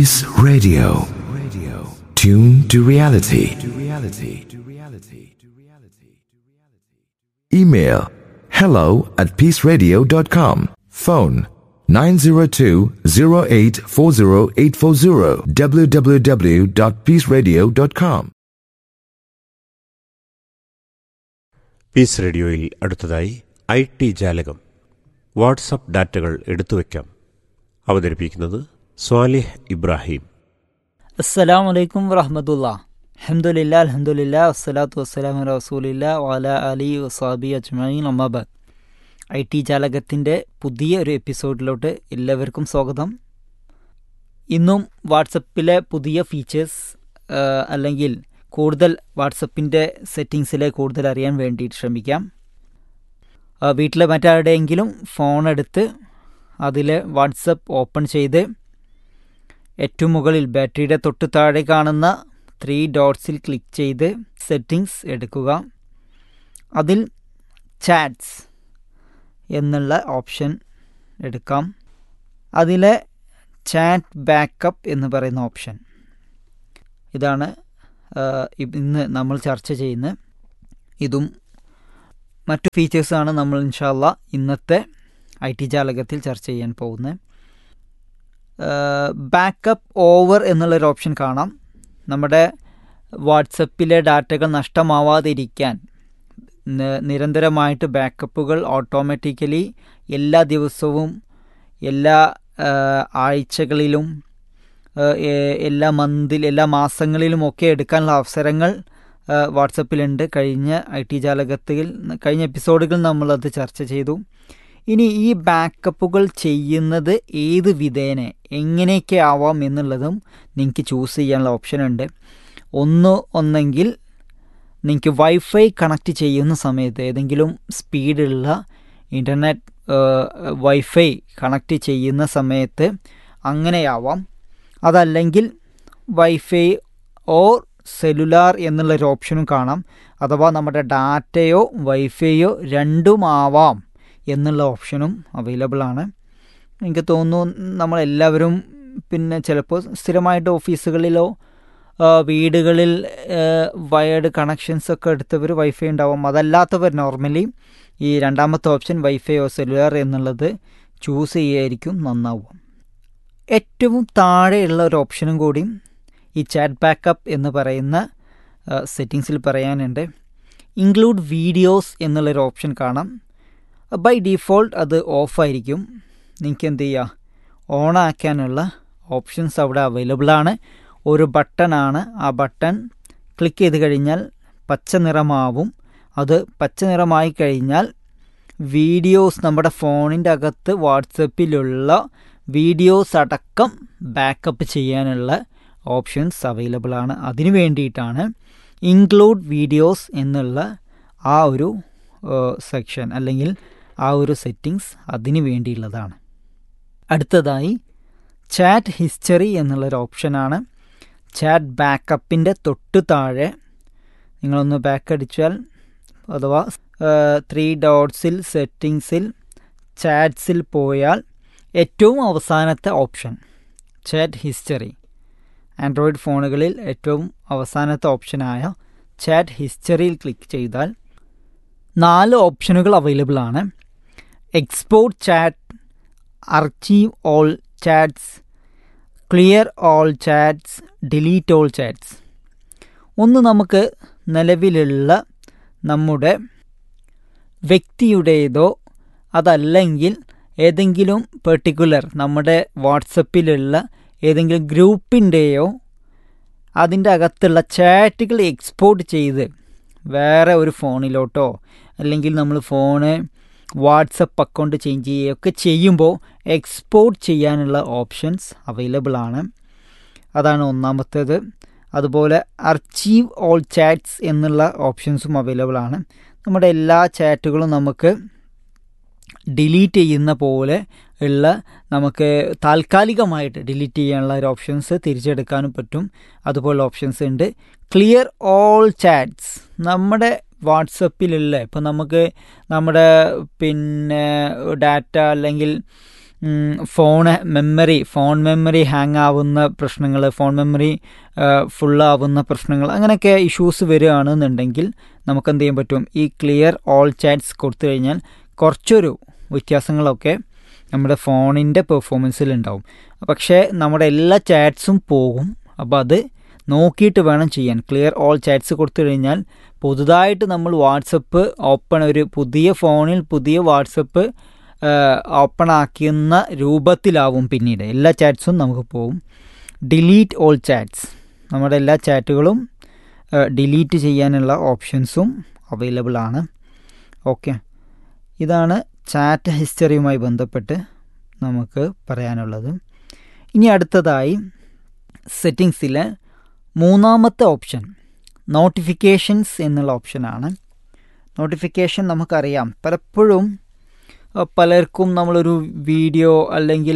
Peace Radio. Tune to reality. Email hello@peaceradio.com. Phone 902-0840840 www.peaceradio.com. Piece റേഡിയോയിൽ അടുത്തതായി IT ജാലകം. WhatsApp ഡാറ്റകൾ എടുത്തുവെക്കാം. അവതരിപ്പിക്കുന്നത് സ്വാലിഹ് ഇബ്രാഹിം. അസ്സലാമു അലൈക്കും വറഹ്മത്തുള്ളാഹി. അൽഹംദുലില്ലാ വസ്സലാത്തു വസ്സലാമു അലാ റസൂലില്ലാ വഅലാ ആലിഹി വസ്വഹ്ബിഹി അജ്മഈൻ. അമ്മാ ബഅദ്. IT ജാലകത്തിൻ്റെ പുതിയ ഒരു എപ്പിസോഡിലോട്ട് എല്ലാവർക്കും സ്വാഗതം. ഇന്നും വാട്സപ്പിലെ പുതിയ ഫീച്ചേഴ്സ് അല്ലെങ്കിൽ കൂടുതൽ വാട്സപ്പിൻ്റെ സെറ്റിങ്സിലെ കൂടുതൽ അറിയാൻ വേണ്ടിയിട്ട് ശ്രമിക്കാം. വീട്ടിലെ മറ്റാരുടെയെങ്കിലും ഫോൺ എടുത്ത് അതിൽ വാട്സപ്പ് ഓപ്പൺ ചെയ്ത് ഏറ്റവും മുകളിൽ ബാറ്ററിയുടെ തൊട്ട് താഴെ കാണുന്ന 3 ഡോട്ട്സിൽ ക്ലിക്ക് ചെയ്ത് സെറ്റിങ്സ് എടുക്കുക. അതിൽ ചാറ്റ്സ് എന്നുള്ള ഓപ്ഷൻ എടുക്കാം. അതിലെ ചാറ്റ് ബാക്കപ്പ് എന്ന് പറയുന്ന ഓപ്ഷൻ, ഇതാണ് ഇന്ന് നമ്മൾ ചർച്ച ചെയ്യുന്നത്. ഇതും മറ്റു ഫീച്ചേഴ്സാണ് നമ്മൾ ഇൻഷാ അല്ലാഹ് ഇന്നത്തെ IT ജാലകത്തിൽ ചർച്ച ചെയ്യാൻ പോകുന്നത്. ബാക്കപ്പ് ഓവർ എന്നുള്ളൊരു ഓപ്ഷൻ കാണാം. നമ്മുടെ വാട്സപ്പിലെ ഡാറ്റകൾ നഷ്ടമാവാതിരിക്കാൻ നിരന്തരമായിട്ട് ബാക്കപ്പുകൾ ഓട്ടോമാറ്റിക്കലി എല്ലാ ദിവസവും എല്ലാ ആഴ്ചകളിലും എല്ലാ മാസങ്ങളിലുമൊക്കെ എടുക്കാനുള്ള അവസരങ്ങൾ വാട്സപ്പിലുണ്ട്. കഴിഞ്ഞ IT ജാലകത്തിൽ കഴിഞ്ഞ എപ്പിസോഡുകൾ നമ്മളത് ചർച്ച ചെയ്തു. ഇനി ഈ ബാക്കപ്പുകൾ ചെയ്യുന്നത് ഏത് വിധേന എങ്ങനെയൊക്കെ ആവാം എന്നുള്ളതും നിങ്ങൾക്ക് ചൂസ് ചെയ്യാനുള്ള ഓപ്ഷനുണ്ട്. ഒന്നെങ്കിൽ നിങ്ങൾക്ക് വൈഫൈ കണക്റ്റ് ചെയ്യുന്ന സമയത്ത് ഏതെങ്കിലും സ്പീഡുള്ള ഇൻ്റർനെറ്റ് വൈഫൈ കണക്റ്റ് ചെയ്യുന്ന സമയത്ത് അങ്ങനെയാവാം. അതല്ലെങ്കിൽ വൈഫൈ ഓർ സെല്ലുലാർ എന്നുള്ളൊരു ഓപ്ഷനും കാണാം. അഥവാ നമ്മുടെ ഡാറ്റയോ വൈഫൈയോ രണ്ടുമാവാം എന്നുള്ള ഓപ്ഷനും അവൈലബിൾ ആണ്. എനിക്ക് തോന്നുന്നു നമ്മളെല്ലാവരും പിന്നെ ചിലപ്പോൾ സ്ഥിരമായിട്ട് ഓഫീസുകളിലോ വീടുകളിൽ വയർഡ് കണക്ഷൻസൊക്കെ എടുത്തവർ വൈഫൈ ഉണ്ടാവും. അതല്ലാത്തവർ നോർമലി ഈ രണ്ടാമത്തെ ഓപ്ഷൻ വൈഫൈയോ സെല്ലുലാർ എന്നുള്ളത് ചൂസ് ചെയ്യായിരിക്കും നന്നാവും. ഏറ്റവും താഴെയുള്ള ഒരു ഓപ്ഷനും കൂടി ഈ ചാറ്റ് ബാക്കപ്പ് എന്ന് പറയുന്ന സെറ്റിങ്സിൽ പറയാനുണ്ട്. ഇൻക്ലൂഡ് വീഡിയോസ് എന്നുള്ളൊരു ഓപ്ഷൻ കാണാം. ബൈ ഡീഫോൾട്ട് അത് ഓഫായിരിക്കും. നിങ്ങൾക്ക് എന്ത് ചെയ്യുക, ഓണാക്കാനുള്ള ഓപ്ഷൻസ് അവിടെ അവൈലബിൾ ആണ്. ഒരു ബട്ടണാണ്. ആ ബട്ടൺ ക്ലിക്ക് ചെയ്ത് കഴിഞ്ഞാൽ പച്ച നിറമാവും. അത് പച്ച നിറമായി കഴിഞ്ഞാൽ വീഡിയോസ് നമ്മുടെ ഫോണിൻ്റെ അകത്ത് വാട്സപ്പിലുള്ള വീഡിയോസ് അടക്കം ബാക്കപ്പ് ചെയ്യാനുള്ള ഓപ്ഷൻസ് അവൈലബിൾ ആണ്. അതിനു വേണ്ടിയിട്ടാണ് ഇൻക്ലൂഡ് വീഡിയോസ് എന്നുള്ള ആ ഒരു സെക്ഷൻ അല്ലെങ്കിൽ ആ ഒരു സെറ്റിങ്സ് അതിന് വേണ്ടിയുള്ളതാണ്. അടുത്തതായി ചാറ്റ് ഹിസ്റ്ററി എന്നുള്ളൊരു ഓപ്ഷനാണ്. ചാറ്റ് ബാക്കപ്പിൻ്റെ തൊട്ട് താഴെ നിങ്ങളൊന്ന് ബാക്ക് അടിച്ചാൽ അഥവാ 3 ഡോട്ട്സിൽ സെറ്റിങ്സിൽ ചാറ്റ്സിൽ പോയാൽ ഏറ്റവും അവസാനത്തെ ഓപ്ഷൻ ചാറ്റ് ഹിസ്റ്ററി, ആൻഡ്രോയിഡ് ഫോണുകളിൽ ഏറ്റവും അവസാനത്തെ ഓപ്ഷനായ ചാറ്റ് ഹിസ്റ്ററിയിൽ ക്ലിക്ക് ചെയ്താൽ 4 ഓപ്ഷനുകൾ അവൈലബിൾ ആണ്. Export chat, archive all chats, clear all chats, delete all chats. ഒന്ന് നമുക്ക് നിലവിലുള്ള നമ്മുടെ വ്യക്തിയുടേതോ അതല്ലെങ്കിൽ ഏതെങ്കിലും പെർട്ടിക്കുലർ നമ്മുടെ വാട്സപ്പിലുള്ള ഏതെങ്കിലും ഗ്രൂപ്പിൻ്റെയോ അതിൻ്റെ അകത്തുള്ള ചാറ്റുകൾ എക്സ്പോർട്ട് ചെയ്ത് വേറെ ഒരു ഫോണിലോട്ടോ അല്ലെങ്കിൽ നമ്മൾ ഫോണ് വാട്സപ്പ് അക്കൗണ്ട് ചേഞ്ച് ചെയ്യുകയൊക്കെ ചെയ്യുമ്പോൾ എക്സ്പോർട്ട് ചെയ്യാനുള്ള ഓപ്ഷൻസ് അവൈലബിൾ ആണ്. അതാണ് ഒന്നാമത്തേത്. അതുപോലെ അർച്ചീവ് ഓൾ ചാറ്റ്സ് എന്നുള്ള ഓപ്ഷൻസും അവൈലബിൾ ആണ്. നമ്മുടെ എല്ലാ ചാറ്റുകളും നമുക്ക് ഡിലീറ്റ് ചെയ്യുന്ന പോലെ ഉള്ള നമുക്ക് താൽക്കാലികമായിട്ട് ഡിലീറ്റ് ചെയ്യാനുള്ള ഒരു ഓപ്ഷൻസ് തിരിച്ചെടുക്കാനും പറ്റും. അതുപോലെ ഓപ്ഷൻസ് ഉണ്ട്. ക്ലിയർ ഓൾ ചാറ്റ്സ് നമ്മുടെ വാട്സപ്പിലുള്ള ഇപ്പോൾ നമുക്ക് നമ്മുടെ പിന്നെ ഡാറ്റ അല്ലെങ്കിൽ ഫോൺ മെമ്മറി ഹാങ് ആവുന്ന പ്രശ്നങ്ങൾ, ഫോൺ മെമ്മറി ഫുള്ളാവുന്ന പ്രശ്നങ്ങൾ, അങ്ങനെയൊക്കെ ഇഷ്യൂസ് വരികയാണെന്നുണ്ടെങ്കിൽ നമുക്ക് എന്ത് ചെയ്യാൻ പറ്റും, ഈ ക്ലിയർ ഓൾ ചാറ്റ്സ് കൊടുത്തു കഴിഞ്ഞാൽ കുറച്ചൊരു വ്യത്യാസങ്ങളൊക്കെ നമ്മുടെ ഫോണിൻ്റെ പെർഫോമൻസിൽ ഉണ്ടാവും. പക്ഷേ നമ്മുടെ എല്ലാ ചാറ്റ്സും പോകും. അപ്പോൾ അത് നോക്കിയിട്ട് വേണം ചെയ്യാൻ. ക്ലിയർ ഓൾ ചാറ്റ്സ് കൊടുത്തു കഴിഞ്ഞാൽ പുതുതായിട്ട് നമ്മൾ വാട്സപ്പ് ഒരു പുതിയ ഫോണിൽ പുതിയ വാട്സപ്പ് ഓപ്പൺ ആക്കുന്ന രൂപത്തിലാവും. പിന്നീട് എല്ലാ ചാറ്റ്സും നമുക്ക് പോകും. ഡിലീറ്റ് ഓൾ ചാറ്റ്സ്, നമ്മുടെ എല്ലാ ചാറ്റുകളും ഡിലീറ്റ് ചെയ്യാനുള്ള ഓപ്ഷൻസും അവൈലബിൾ ആണ്. ഓക്കെ, ഇതാണ് ചാറ്റ് ഹിസ്റ്ററിയുമായി ബന്ധപ്പെട്ട് നമുക്ക് പറയാനുള്ളത്. ഇനി അടുത്തതായി സെറ്റിങ്സിലെ മൂന്നാമത്തെ ഓപ്ഷൻ നോട്ടിഫിക്കേഷൻസ് എന്നുള്ള ഓപ്ഷനാണ്. നോട്ടിഫിക്കേഷൻ നമുക്കറിയാം, പലപ്പോഴും പലർക്കും നമ്മളൊരു വീഡിയോ അല്ലെങ്കിൽ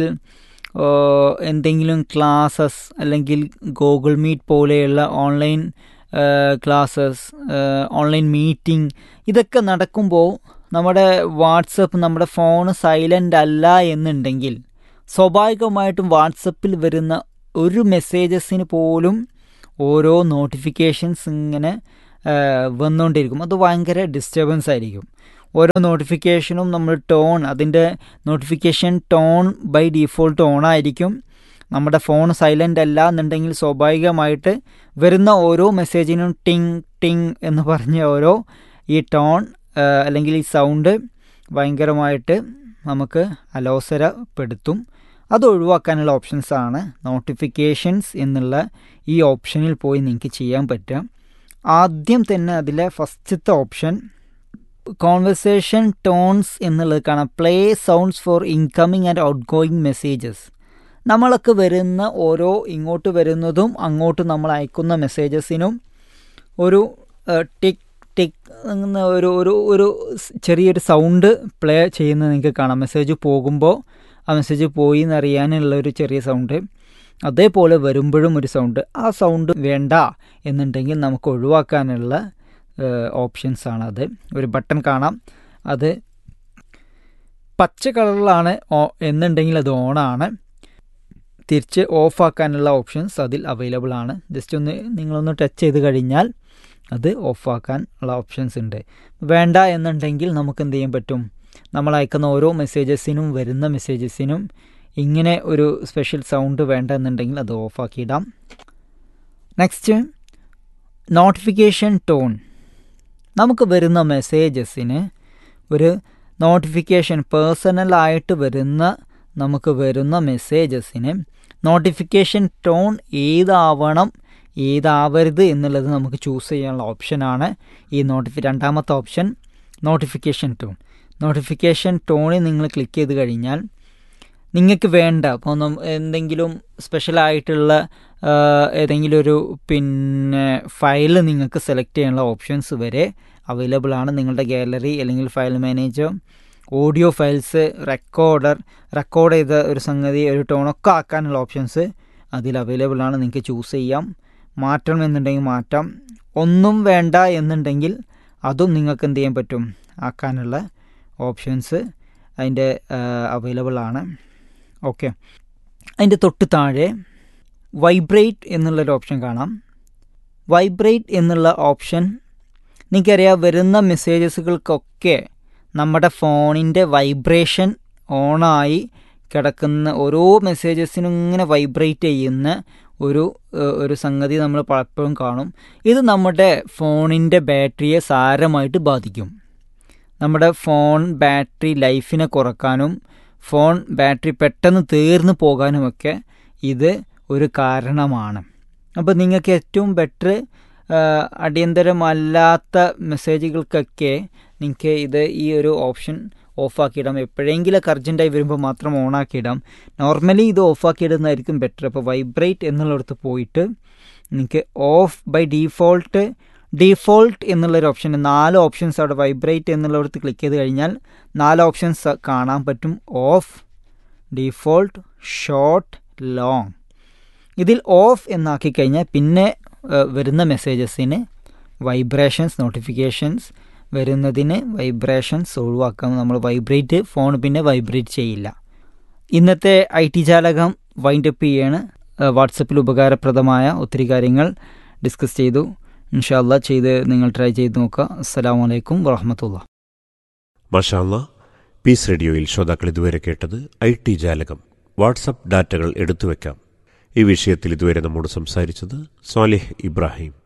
എന്തെങ്കിലും ക്ലാസ്സസ് അല്ലെങ്കിൽ ഗൂഗിൾ മീറ്റ് പോലെയുള്ള ഓൺലൈൻ ക്ലാസ്സസ്, ഓൺലൈൻ മീറ്റിംഗ്, ഇതൊക്കെ നടക്കുമ്പോൾ നമ്മുടെ വാട്സപ്പ്, നമ്മുടെ ഫോൺ സൈലൻ്റ് അല്ല എന്നുണ്ടെങ്കിൽ സ്വാഭാവികമായിട്ടും വാട്സപ്പിൽ വരുന്ന ഒരു മെസ്സേജസിന് പോലും ഓരോ നോട്ടിഫിക്കേഷൻസ് ഇങ്ങനെ വന്നുകൊണ്ടിരിക്കും. അത് ഭയങ്കര ഡിസ്റ്റർബൻസ് ആയിരിക്കും. ഓരോ നോട്ടിഫിക്കേഷനും നമ്മൾ അതിൻ്റെ നോട്ടിഫിക്കേഷൻ ടോൺ ബൈ ഡീഫോൾട്ട് ഓണായിരിക്കും. നമ്മുടെ ഫോൺ സൈലൻ്റ് അല്ല എന്നുണ്ടെങ്കിൽ സ്വാഭാവികമായിട്ട് വരുന്ന ഓരോ മെസ്സേജിനും ടിങ് ടിങ് എന്ന് പറഞ്ഞ ഓരോ ഈ ടോൺ അല്ലെങ്കിൽ ഈ സൗണ്ട് ഭയങ്കരമായിട്ട് നമുക്ക് അലോസരപ്പെടുത്തും. അത് ഒഴിവാക്കാനുള്ള ഓപ്ഷൻസാണ് നോട്ടിഫിക്കേഷൻസ് എന്നുള്ള ഈ ഓപ്ഷനിൽ പോയി നിങ്ങൾക്ക് ചെയ്യാൻ പറ്റുക. ആദ്യം തന്നെ അതിലെ ഫസ്റ്റത്തെ ഓപ്ഷൻ കോൺവെർസേഷൻ ടോൺസ് എന്നുള്ളത് കാണാം. Play sounds four incoming and out going messages. നമ്മളൊക്കെ വരുന്ന ഓരോ ഇങ്ങോട്ട് വരുന്നതും അങ്ങോട്ട് നമ്മൾ അയക്കുന്ന മെസ്സേജസിനും ഒരു ടിക് ടിക് എന്ന ഒരു ചെറിയൊരു സൗണ്ട് പ്ലേ ചെയ്യുന്നത് നിങ്ങൾക്ക് കാണാം. മെസ്സേജ് പോകുമ്പോൾ ആ മെസ്സേജ് പോയി എന്നറിയാനുള്ള ഒരു ചെറിയ സൗണ്ട്, അതേപോലെ വരുമ്പോഴും ഒരു സൗണ്ട്. ആ സൗണ്ട് വേണ്ട എന്നുണ്ടെങ്കിൽ നമുക്ക് ഒഴിവാക്കാനുള്ള ഓപ്ഷൻസാണത്. ഒരു ബട്ടൺ കാണാം, അത് പച്ച കളറിലാണ് എന്നുണ്ടെങ്കിൽ അത് ഓണാണ്. തിരിച്ച് ഓഫാക്കാനുള്ള ഓപ്ഷൻസ് അതിൽ അവൈലബിൾ ആണ്. ജസ്റ്റ് നിങ്ങളൊന്ന് ടച്ച് ചെയ്ത് കഴിഞ്ഞാൽ അത് ഓഫാക്കാൻ ഉള്ള ഓപ്ഷൻസ് ഉണ്ട്. വേണ്ട എന്നുണ്ടെങ്കിൽ നമുക്ക് എന്ത് ചെയ്യാൻ പറ്റും, നമ്മൾ അയക്കുന്ന ഓരോ മെസ്സേജസിനും വരുന്ന മെസ്സേജസിനും ഇങ്ങനെ ഒരു സ്പെഷ്യൽ സൗണ്ട് വേണ്ട എന്നുണ്ടെങ്കിൽ അത് ഓഫാക്കിയിടാം. Next notification tone. നമുക്ക് വരുന്ന മെസ്സേജസിന് ഒരു നോട്ടിഫിക്കേഷൻ പേഴ്സണലായിട്ട് നമുക്ക് വരുന്ന മെസ്സേജസിന് നോട്ടിഫിക്കേഷൻ ടോൺ ഏതാവണം ഏതാവരുത് എന്നുള്ളത് നമുക്ക് ചൂസ് ചെയ്യാനുള്ള ഓപ്ഷനാണ് ഈ രണ്ടാമത്തെ ഓപ്ഷൻ നോട്ടിഫിക്കേഷൻ ടോൺ. നോട്ടിഫിക്കേഷൻ ടോണിൽ നിങ്ങൾ ക്ലിക്ക് ചെയ്ത് കഴിഞ്ഞാൽ നിങ്ങൾക്ക് വേണ്ട ഇപ്പോൾ എന്തെങ്കിലും സ്പെഷ്യലായിട്ടുള്ള ഏതെങ്കിലും ഒരു ഫയൽ നിങ്ങൾക്ക് സെലക്ട് ചെയ്യാനുള്ള ഓപ്ഷൻസ് വരെ അവൈലബിൾ ആണ്. നിങ്ങളുടെ ഗാലറി അല്ലെങ്കിൽ file manager, audio files, record ചെയ്ത ഒരു സംഗതി, ഒരു ടോണൊക്കെ ആക്കാനുള്ള ഓപ്ഷൻസ് അതിൽ അവൈലബിൾ ആണ്. നിങ്ങൾക്ക് ചൂസ് ചെയ്യാം. മാറ്റണം എന്നുണ്ടെങ്കിൽ മാറ്റാം. ഒന്നും വേണ്ട എന്നുണ്ടെങ്കിൽ അതും നിങ്ങൾക്ക് എന്ത് ചെയ്യാൻ പറ്റും, ആക്കാനുള്ള ഓപ്ഷൻസ് അതിൻ്റെ അവൈലബിൾ ആണ്. ഓക്കെ, അതിൻ്റെ തൊട്ട് താഴെ വൈബ്രേറ്റ് എന്നുള്ളൊരു ഓപ്ഷൻ കാണാം. വൈബ്രേറ്റ് എന്നുള്ള ഓപ്ഷൻ നിങ്ങൾക്കറിയാം, വരുന്ന മെസ്സേജസുകൾക്കൊക്കെ നമ്മുടെ ഫോണിൻ്റെ വൈബ്രേഷൻ ഓണായി കിടക്കുന്ന ഓരോ മെസ്സേജസിനും ഇങ്ങനെ വൈബ്രേറ്റ് ചെയ്യുന്ന ഒരു സംഗതി നമ്മൾ പലപ്പോഴും കാണും. ഇത് നമ്മുടെ ഫോണിൻ്റെ ബാറ്ററിയെ സാരമായിട്ട് ബാധിക്കും. നമ്മുടെ ഫോൺ ബാറ്ററി ലൈഫിനെ കുറക്കാനും ഫോൺ ബാറ്ററി പെട്ടെന്ന് തീർന്നു പോകാനുമൊക്കെ ഇത് ഒരു കാരണമാണ്. അപ്പോൾ നിങ്ങൾക്ക് ഏറ്റവും ബെറ്റർ അടിയന്തരമല്ലാത്ത മെസ്സേജുകൾക്കൊക്കെ നിങ്ങൾക്ക് ഈ ഒരു ഓപ്ഷൻ ഓഫാക്കിയിടാം. എപ്പോഴെങ്കിലൊക്കെ അർജൻറ്റായി വരുമ്പോൾ മാത്രം ഓണാക്കിയിടാം. നോർമലി ഇത് ഓഫാക്കിയിടുന്നതായിരിക്കും ബെറ്റർ. അപ്പോൾ വൈബ്രേറ്റ് എന്നുള്ളിടത്ത് പോയിട്ട് നിങ്ങൾക്ക് ഓഫ് ബൈ ഡീഫോൾട്ട് എന്നുള്ളൊരു ഓപ്ഷൻ, 4 ഓപ്ഷൻസ് അവിടെ വൈബ്രേറ്റ് എന്നുള്ളിടത്ത് ക്ലിക്ക് ചെയ്ത് കഴിഞ്ഞാൽ 4 ഓപ്ഷൻസ് കാണാൻ പറ്റും. Of, default, short, long. ഇതിൽ ഓഫ് എന്നാക്കി കഴിഞ്ഞാൽ പിന്നെ വരുന്ന മെസ്സേജസിന് വൈബ്രേഷൻസ്, നോട്ടിഫിക്കേഷൻസ് വരുന്നതിന് വൈബ്രേഷൻസ് ഒഴിവാക്കാം. നമ്മൾ ഫോൺ പിന്നെ വൈബ്രേറ്റ് ചെയ്യില്ല. ഇന്നത്തെ IT ജാലകം വൈൻഡപ്പ് ചെയ്യാണ്. വാട്സപ്പിൽ ഉപകാരപ്രദമായ ഒത്തിരി കാര്യങ്ങൾ ഡിസ്കസ് ചെയ്തു. ഇൻഷാ അല്ലാ ചെയ്ത് നിങ്ങൾ ട്രൈ ചെയ്ത് നോക്കുക. അസ്സലാമു അലൈക്കും വറഹ്മത്തുള്ളാഹി. മാഷാ അല്ലാ. പീസ് റേഡിയോയിൽ ശ്രോതാക്കൾ ഇതുവരെ കേട്ടത് IT ജാലകം, വാട്സപ്പ് ഡാറ്റകൾ എടുത്തുവെക്കാം. ഈ വിഷയത്തിൽ ഇതുവരെ നമ്മോട് സംസാരിച്ചത് സ്വാലിഹ് ഇബ്രാഹിം.